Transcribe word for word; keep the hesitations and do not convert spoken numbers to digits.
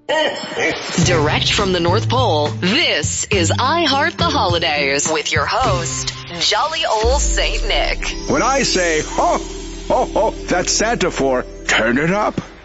Direct from the North Pole, this is I Heart the Holidays with your host, Jolly Old Saint Nick. When I say, ho, ho, ho, that's Santa for turn it up.